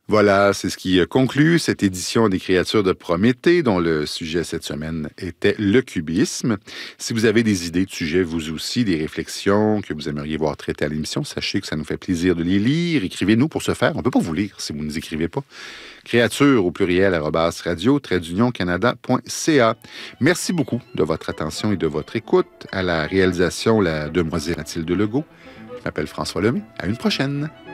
Voilà, c'est ce qui conclut cette édition des Créatures de Prométhée, dont le sujet cette semaine était le cubisme. Si vous avez des idées de sujets, vous aussi, des réflexions que vous aimeriez voir traitées à l'émission, sachez que ça nous fait plaisir de les lire. Écrivez-nous pour ce faire. On ne peut pas vous lire si vous ne nous écrivez pas. Créatures au pluriel @radio-canada.ca. Merci beaucoup de votre attention et de votre écoute. À la réalisation, la demoiselle Mathilde Legault. Je m'appelle François Lemay. À une prochaine.